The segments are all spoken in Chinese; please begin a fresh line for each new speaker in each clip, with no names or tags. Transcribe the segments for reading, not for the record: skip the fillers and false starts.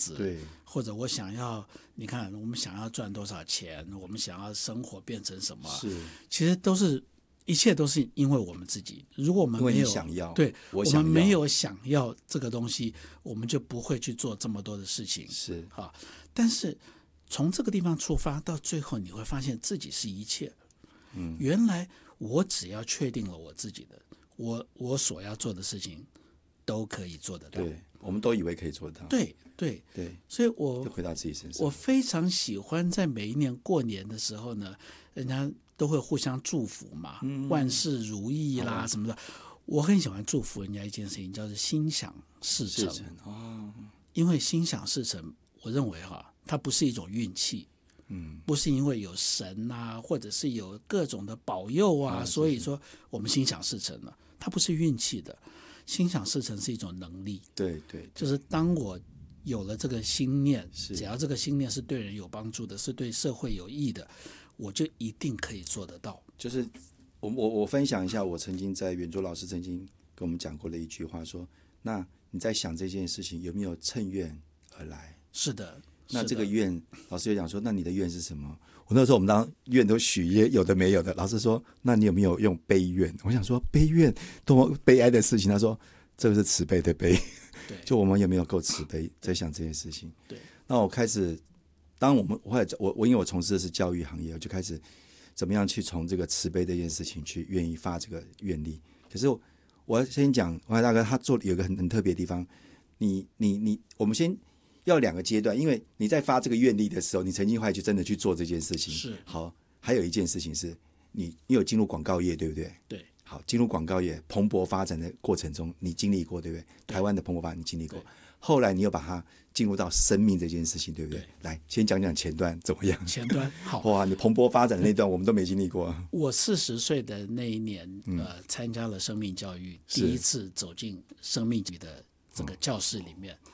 子，
对，
或者我想要，你看我们想要赚多少钱，我们想要生活变成什么，
是，
其实一切都是因为我们自己。如果我们
因为
没有
你想要，
对，我
我想要
们没有想要这个东西，我们就不会去做这么多的事情。
是，
好，但是从这个地方出发，到最后你会发现自己是一切。原来我只要确定了我自己的，我所要做的事情都可以做得到。
对，我们都以为可以做到。
对，所以
就回到自己身上。
我非常喜欢在每一年过年的时候呢，人家都会互相祝福嘛，万事如意啦什么的。我很喜欢祝福人家一件事情，叫做心想事成。因为心想事成，我认为它不是一种运气。不是因为有神啊，或者是有各种的保佑啊，所以说我们心想事成了，它不是运气的。心想事成是一种能力。
对，
就是当我有了这个心念，只要这个心念是对人有帮助的，是对社会有益的，我就一定可以做得到。
就是我分享一下，我曾经在圆桌老师曾经跟我们讲过的一句话说，那你在想这件事情有没有趁愿而来？
是的。
那这个愿，老师就讲说，那你的愿是什么？我那时候我们当愿都许一些有的没有的，老师说，那你有没有用悲愿？我想说悲愿多么悲哀的事情，他说这个是慈悲的悲，就我们有没有够慈悲在想这件事情。
对，
那我开始，当我因为我从事的是教育行业，我就开始怎么样去从这个慈悲这件事情去愿意发这个愿力。可是我先讲王海大哥他做有一个很特别的地方，我们先要两个阶段，因为你在发这个愿力的时候，你曾经会去真的去做这件事情。
是。
好，还有一件事情是你有进入广告业，对不对？
对。
好，进入广告业蓬勃发展的过程中，你经历过，对不对？台湾的蓬勃发展你经历过，后来你又把它进入到生命这件事情，对不对？来，先讲讲前段怎么样？
前段好。
哇，你蓬勃发展的那段我们都没经历过。
我40岁的那一年，参加了生命教育，第一次走进生命局的这个教室里面。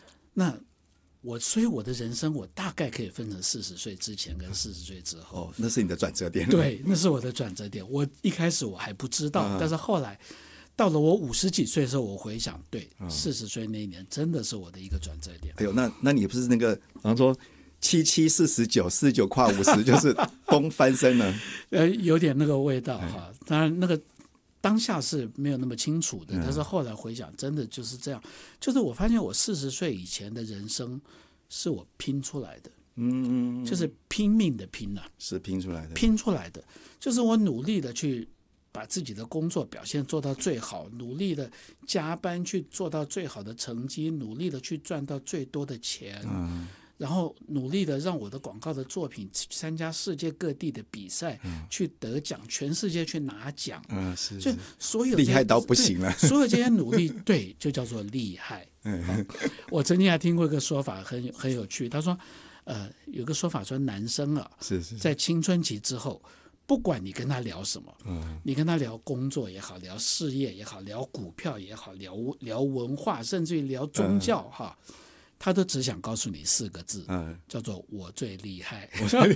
所以我的人生我大概可以分成40岁之前跟40岁之后。
那是你的转折点。
对，那是我的转折点。我一开始我还不知道，但是后来到了我50几岁的时候，我回想，对，40岁那一年真的是我的一个转折点。
哎呦，那你不是那个好像说7749跨50就是风翻身了？
有点那个味道哈。当然那个当下是没有那么清楚的，但是后来回想，真的就是这样。就是我发现我40岁以前的人生是我拼出来的，就是拼命的拼啊，
是拼出来的，
拼出来的，就是我努力的去把自己的工作表现做到最好，努力的加班去做到最好的成绩，努力的去赚到最多的钱。然后努力的让我的广告的作品参加世界各地的比赛，去得奖，全世界去拿奖。就所有
厉害到不行了。
所有这些努力，对，就叫做厉害。我曾经还听过一个说法，很有趣。他说，有个说法说，男生啊，在青春期之后，不管你跟他聊什么，你跟他聊工作也好，聊事业也好，聊股票也好，聊文化，甚至于聊宗教哈。他都只想告诉你4个字，叫做我最厉害。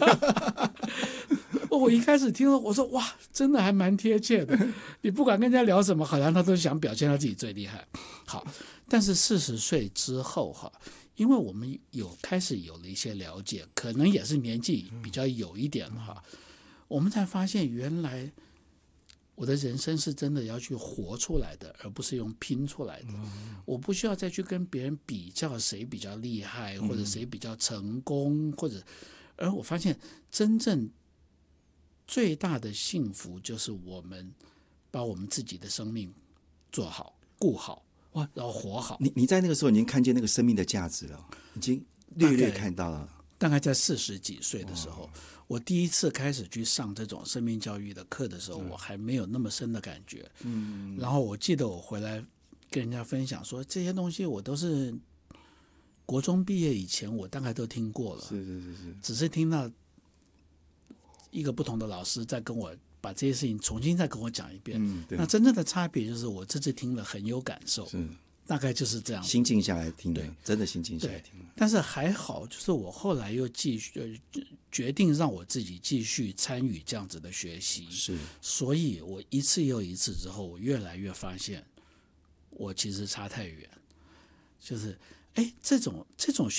我一开始听了，我说哇，真的还蛮贴切的。你不管跟人家聊什么，好像他都想表现他自己最厉害。好，但是40岁之后哈，因为我们开始有了一些了解，可能也是年纪比较有一点哈，我们才发现原来我的人生是真的要去活出来的，而不是用拼出来的。我不需要再去跟别人比较谁比较厉害，或者谁比较成功，而我发现真正最大的幸福就是我们把我们自己的生命做好、顾好，然后活好。
你在那个时候已经看见那个生命的价值了，已经略看到了。
大概在40几岁的时候，我第一次开始去上这种生命教育的课的时候，我还没有那么深的感觉。然后我记得我回来跟人家分享说，这些东西我都是国中毕业以前我大概都听过了，只是听到一个不同的老师在跟我把这些事情重新再跟我讲一遍。那真正的差别就是我这次听了很有感受。大概就是这样，
心静下来听的，真的心静下来听的。
但是还好，就是我后来又继续决定让我自己继续参与这样子的学习，所以我一次又一次之后，我越来越发现，我其实差太远。就是，这种学